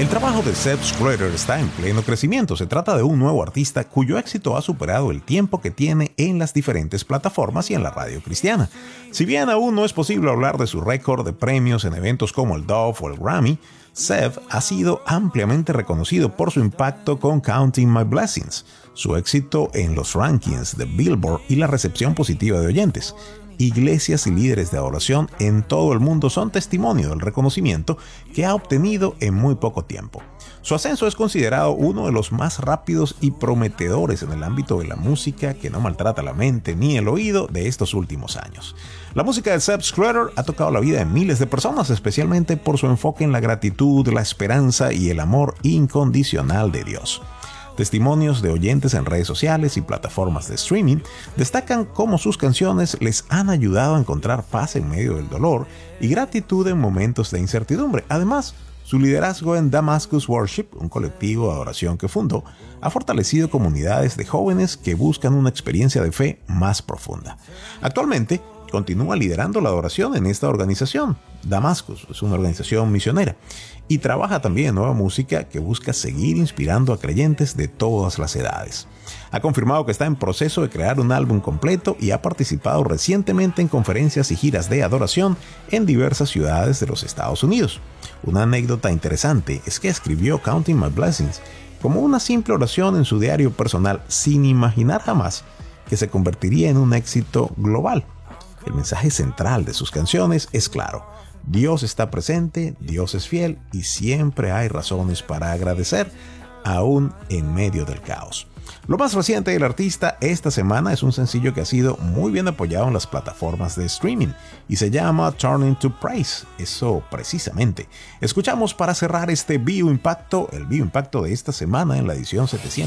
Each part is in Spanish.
El trabajo de Seb Schröder está en pleno crecimiento. Se trata de un nuevo artista cuyo éxito ha superado el tiempo que tiene en las diferentes plataformas y en la radio cristiana. Si bien aún no es posible hablar de su récord de premios en eventos como el Dove o el Grammy, Seb ha sido ampliamente reconocido por su impacto con Counting My Blessings, su éxito en los rankings de Billboard y la recepción positiva de oyentes. Iglesias y líderes de adoración en todo el mundo son testimonio del reconocimiento que ha obtenido en muy poco tiempo. Su ascenso es considerado uno de los más rápidos y prometedores en el ámbito de la música que no maltrata la mente ni el oído de estos últimos años. La música de Seb Schröder ha tocado la vida de miles de personas, especialmente por su enfoque en la gratitud, la esperanza y el amor incondicional de Dios. Testimonios de oyentes en redes sociales y plataformas de streaming destacan cómo sus canciones les han ayudado a encontrar paz en medio del dolor y gratitud en momentos de incertidumbre. Además, su liderazgo en Damascus Worship, un colectivo de adoración que fundó, ha fortalecido comunidades de jóvenes que buscan una experiencia de fe más profunda. Actualmente, continúa liderando la adoración en esta organización. Damascus es una organización misionera y trabaja también en nueva música que busca seguir inspirando a creyentes de todas las edades. Ha confirmado que está en proceso de crear un álbum completo y ha participado recientemente en conferencias y giras de adoración en diversas ciudades de los Estados Unidos. Una anécdota interesante es que escribió Counting My Blessings como una simple oración en su diario personal sin imaginar jamás que se convertiría en un éxito global. El mensaje central de sus canciones es claro: Dios está presente, Dios es fiel y siempre hay razones para agradecer, aún en medio del caos. Lo más reciente del artista esta semana es un sencillo que ha sido muy bien apoyado en las plataformas de streaming y se llama Turning to Praise. Eso precisamente. Escuchamos para cerrar este bioimpacto, el bioimpacto de esta semana en la edición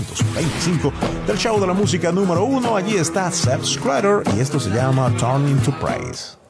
725 del show de la música número 1. Allí está Seb Schröder y esto se llama Turning to Praise.